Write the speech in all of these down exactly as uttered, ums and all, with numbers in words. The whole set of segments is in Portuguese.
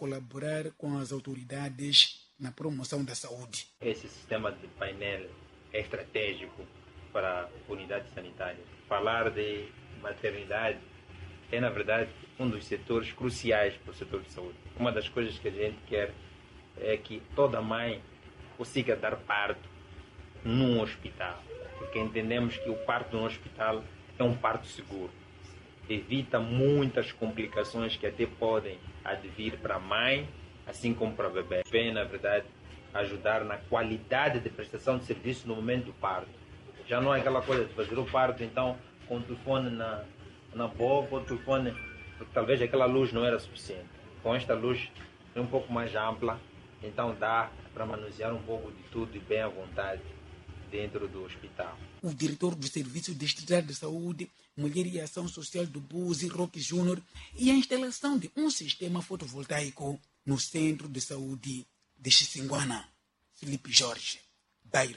colaborar com as autoridades na promoção da saúde. Esse sistema de painel é estratégico para unidades sanitárias. Falar de maternidade é, na verdade, um dos setores cruciais para o setor de saúde. Uma das coisas que a gente quer é que toda mãe consiga dar parto num hospital, porque entendemos que o parto num hospital é um parto seguro. Evita muitas complicações que até podem advir para a mãe, assim como para o bebê. Vem, na verdade, ajudar na qualidade de prestação de serviço no momento do parto. Já não é aquela coisa de fazer o parto, então, com o telefone na, na boca, o telefone, porque talvez aquela luz não era suficiente. Com esta luz é um pouco mais ampla, então dá para manusear um pouco de tudo e bem à vontade dentro do hospital. O diretor do Serviço Distrital de Saúde, Mulher e Ação Social do Buzi, Roque Júnior, e a instalação de um sistema fotovoltaico no Centro de Saúde de Xissinguana. Felipe Jorge, Beira.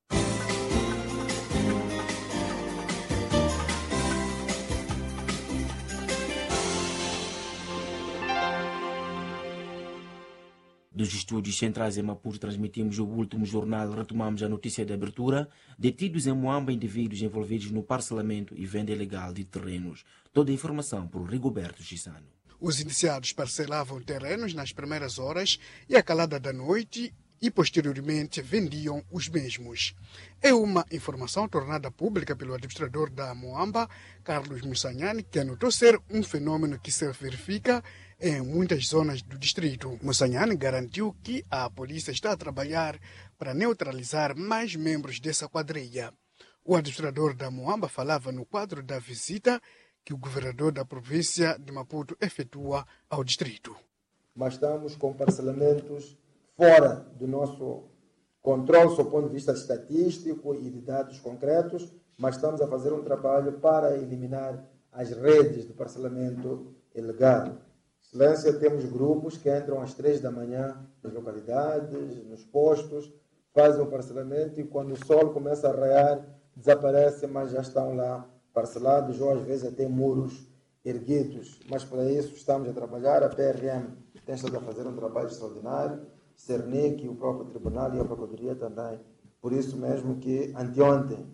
Dos estúdios centrais em Maputo transmitimos o último jornal, retomamos a notícia de abertura. Detidos em Moamba indivíduos envolvidos no parcelamento e venda ilegal de terrenos. Toda a informação por Rigoberto Chissano. Os indiciados parcelavam terrenos nas primeiras horas e à calada da noite e posteriormente vendiam os mesmos. É uma informação tornada pública pelo administrador da Moamba, Carlos Mussanhani, que anotou ser um fenômeno que se verifica em muitas zonas do distrito. Mussanhani garantiu que a polícia está a trabalhar para neutralizar mais membros dessa quadrilha. O administrador da Moamba falava no quadro da visita que o governador da província de Maputo efetua ao distrito. Mas estamos com parcelamentos fora do nosso controle, do ponto de vista estatístico e de dados concretos, mas estamos a fazer um trabalho para eliminar as redes de parcelamento ilegal. Excelência, temos grupos que entram às três da manhã nas localidades, nos postos, fazem o parcelamento e quando o sol começa a raiar, desaparecem, mas já estão lá parcelados ou às vezes até muros erguidos. Mas para isso estamos a trabalhar, a P R M tem estado a fazer um trabalho extraordinário, Cernic, o próprio Tribunal e a Procuradoria também. Por isso mesmo que anteontem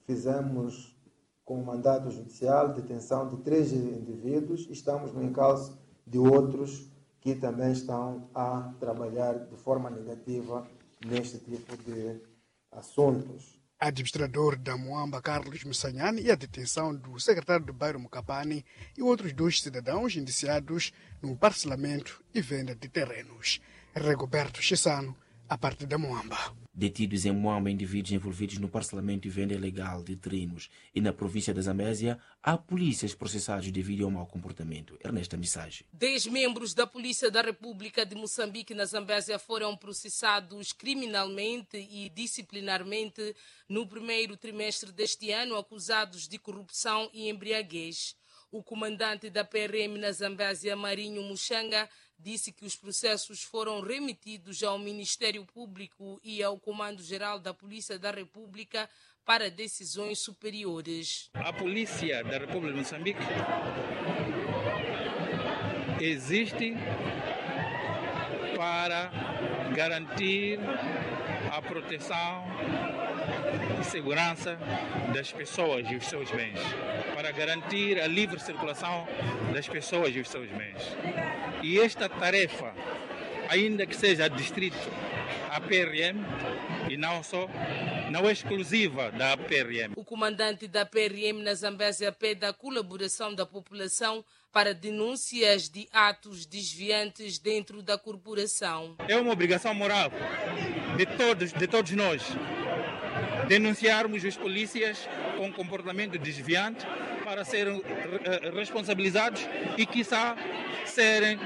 fizemos com mandato judicial detenção de três indivíduos e estamos no encalço de outros que também estão a trabalhar de forma negativa neste tipo de assuntos. Administrador da Moamba, Carlos Mussanhani, e a detenção do secretário do bairro Mukapani e outros dois cidadãos indiciados no parcelamento e venda de terrenos. Rigoberto Chissano, a partir da Moamba. Detidos em Moamba indivíduos envolvidos no parcelamento e venda ilegal de terrenos. E na província da Zambésia, há polícias processados devido ao mau comportamento. Ernesta Missage. Dez membros da Polícia da República de Moçambique na Zambésia foram processados criminalmente e disciplinarmente no primeiro trimestre deste ano, acusados de corrupção e embriaguez. O comandante da P R M na Zambésia, Marinho Muxanga, disse que os processos foram remetidos ao Ministério Público e ao Comando-Geral da Polícia da República para decisões superiores. A Polícia da República de Moçambique existe para garantir a proteção e segurança das pessoas e os seus bens, para garantir a livre circulação das pessoas e os seus bens. E esta tarefa, ainda que seja distrito a P R M, e não só, não é exclusiva da P R M. O comandante da P R M na Zambésia pede a colaboração da população para denúncias de atos desviantes dentro da corporação. É uma obrigação moral de todos, de todos nós denunciarmos os polícias com comportamento desviante para serem responsabilizados e, quiçá, serem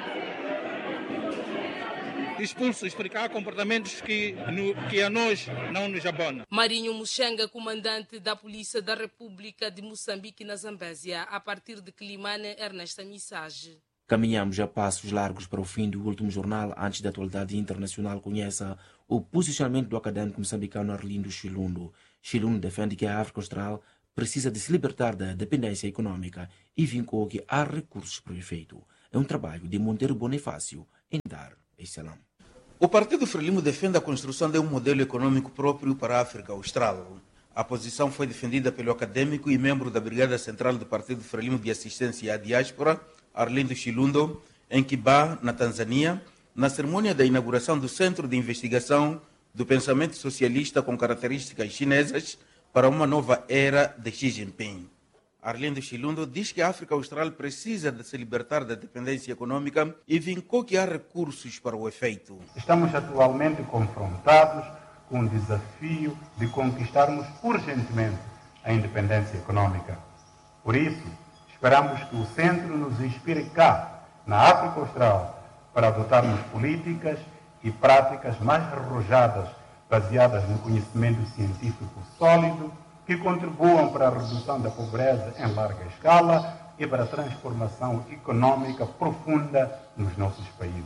expulsos, porque há comportamentos que, no, que a nós não nos abonam. Marinho Muxanga, comandante da Polícia da República de Moçambique na Zambésia, a partir de Quilimane, Ernesta Missage. Caminhamos a passos largos para o fim do último jornal. Antes da atualidade internacional, conheça o posicionamento do acadêmico moçambicano Arlindo Chilundo. Chilundo defende que a África Austral precisa de se libertar da dependência econômica e vincou que há recursos para o efeito. É um trabalho de Monteiro Bonifácio em Dar es Salaam. O Partido Frelimo defende a construção de um modelo econômico próprio para a África Austral. A posição foi defendida pelo acadêmico e membro da Brigada Central do Partido Frelimo de Assistência à Diáspora, Arlindo Chilundo, em Kibá, na Tanzânia, na cerimônia da inauguração do Centro de Investigação do Pensamento Socialista com características chinesas para uma nova era de Xi Jinping. Arlindo Chilundo diz que a África Austral precisa de se libertar da dependência econômica e vincou que há recursos para o efeito. Estamos atualmente confrontados com o desafio de conquistarmos urgentemente a independência econômica. Por isso, esperamos que o Centro nos inspire cá, na África Austral, para adotarmos políticas e práticas mais arrojadas, baseadas no conhecimento científico sólido, que contribuam para a redução da pobreza em larga escala e para a transformação econômica profunda nos nossos países.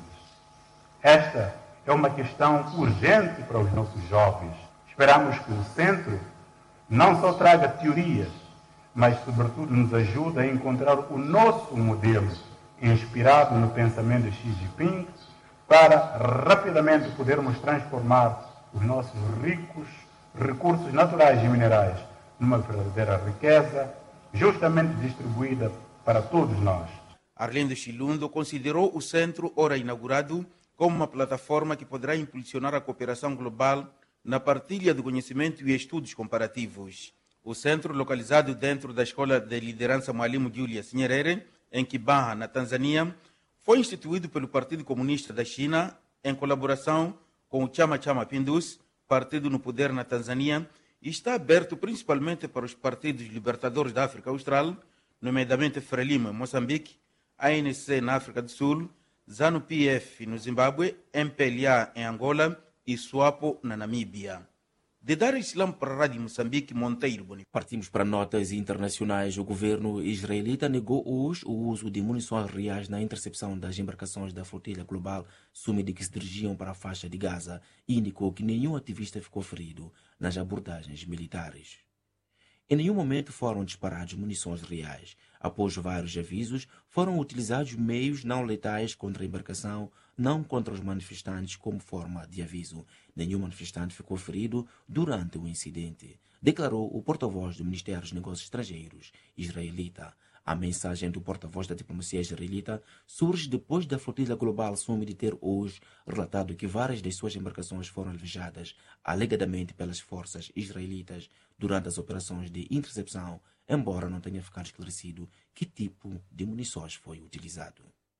Esta é uma questão urgente para os nossos jovens. Esperamos que o Centro não só traga teorias, mas, sobretudo, nos ajude a encontrar o nosso modelo, inspirado no pensamento de Xi Jinping, para rapidamente podermos transformar os nossos ricos recursos naturais e minerais numa verdadeira riqueza, justamente distribuída para todos nós. Arlindo Chilundo considerou o centro, ora inaugurado, como uma plataforma que poderá impulsionar a cooperação global na partilha do conhecimento e estudos comparativos. O centro, localizado dentro da Escola de Liderança Mwalimu Julius Nyerere, em Kibaha, na Tanzânia, foi instituído pelo Partido Comunista da China em colaboração com o Chama Cha Mapinduzi, partido no poder na Tanzânia, e está aberto principalmente para os partidos libertadores da África Austral, nomeadamente Frelimo em Moçambique, A N C na África do Sul, ZANU-P F no Zimbábue, M P L A em Angola e SWAPO na Namíbia. De Dar es Salaam para a Rádio Moçambique, Monteiro Bonito. Partimos para notas internacionais. O governo israelita negou hoje o uso de munições reais na intercepção das embarcações da flotilha global Sumid que se dirigiam para a faixa de Gaza e indicou que nenhum ativista ficou ferido nas abordagens militares. Em nenhum momento foram disparados munições reais. Após vários avisos, foram utilizados meios não letais contra a embarcação, não contra os manifestantes, como forma de aviso. Nenhum manifestante ficou ferido durante o incidente, declarou o porta-voz do Ministério dos Negócios Estrangeiros israelita. A mensagem do porta-voz da diplomacia israelita surge depois da flotilha global Sumid ter hoje relatado que várias das suas embarcações foram alvejadas, alegadamente pelas forças israelitas, durante as operações de intercepção, embora não tenha ficado esclarecido que tipo de munições foi utilizado.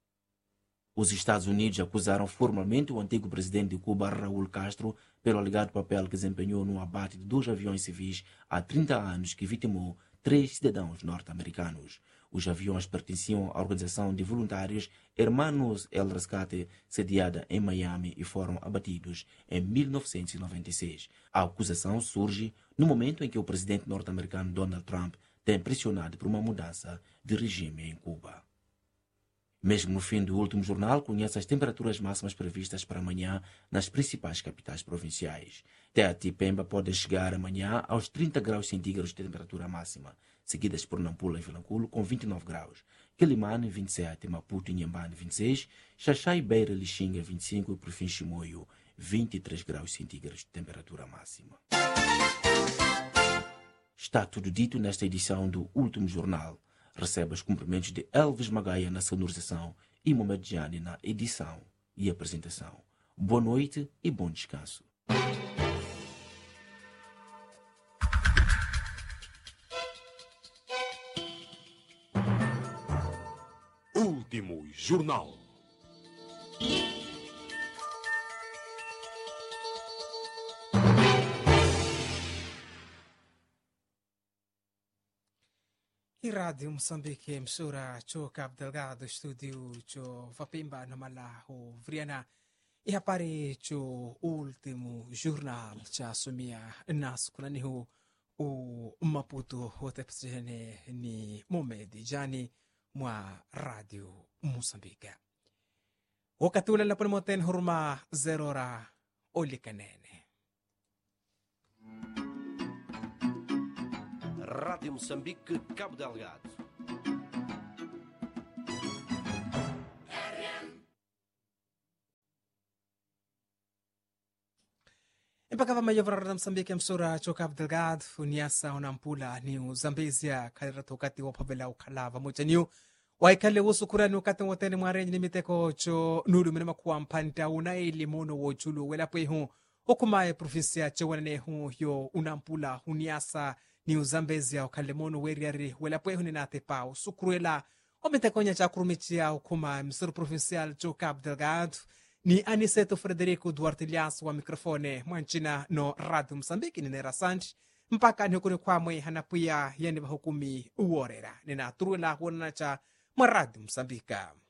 Os Estados Unidos acusaram formalmente o antigo presidente de Cuba, Raul Castro, pelo alegado papel que desempenhou no abate de dois aviões civis há trinta anos que vitimou três cidadãos norte-americanos. Os aviões pertenciam à organização de voluntários Hermanos El Rescate, sediada em Miami, e foram abatidos em mil novecentos e noventa e seis. A acusação surge no momento em que o presidente norte-americano Donald Trump tem pressionado por uma mudança de regime em Cuba. Mesmo no fim do último jornal, conhece as temperaturas máximas previstas para amanhã nas principais capitais provinciais. Tete e Pemba podem chegar amanhã aos trinta graus centígrados de temperatura máxima, seguidas por Nampula e Vilanculo com vinte e nove graus, Quelimane vinte e sete, Maputo e Inhambane vinte e seis, Xaxá e Beira Lixinga vinte e cinco e por fim Chimoio vinte e três graus centígrados de temperatura máxima. Está tudo dito nesta edição do Último Jornal. Recebe os cumprimentos de Elvis Magaia na sonorização e Mohamed Jani na edição e apresentação. Boa noite e bom descanso. Último Jornal. E Rádio Moçambique, emissora cho Cabo Delgado, estúdio cho Vapimba na Malahu, Vriana, e apare cho Último Jornal, cha assumia nas kunanihu o Maputo, o tepsene ni Mohamed Jani, mwa Rádio Moçambique. O katula na pulmoten hurma zero ra olikanene. Rádio Moçambique, Cabo Delgado. ipakava mayovrara Msambiki msura cho Cabo Delgado uniasa unampula ni uzambezia kalirato wakati wapavela ukalava moja niu waikale usukurani wakati wotene mwarenyi ni miteko cho nulu minema kuwa mpanta unaili mono wojulu welape hu okumae provinsia cho wanane hu yo unampula uniasa ni uzambezia ukale mono weriari welape hu ninatepa usukuruela omitekonya cha kurumichia ukuma msuru provincial cho Cabo Delgado ni Aniceto Frederico Duarte Lias wa mikrofone mwanchina no Radio Msambiki ni nera santi mpaka ni hukuni kwa mwe hanapuya yani bahukumi uorera nina turuela huona cha mwa Radio Msambika.